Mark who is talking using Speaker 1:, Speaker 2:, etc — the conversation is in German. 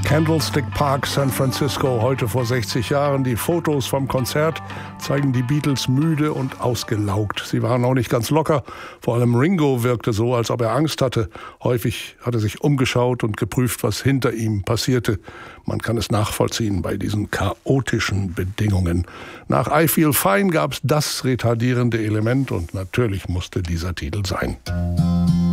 Speaker 1: Candlestick Park, San Francisco, heute vor 60 Jahren. Die Fotos vom Konzert zeigen die Beatles müde und ausgelaugt. Sie waren auch nicht ganz locker. Vor allem Ringo wirkte so, als ob er Angst hatte. Häufig hat er sich umgeschaut und geprüft, was hinter ihm passierte. Man kann es nachvollziehen bei diesen chaotischen Bedingungen. Nach I Feel Fine gab es das retardierende Element und natürlich musste dieser Titel sein.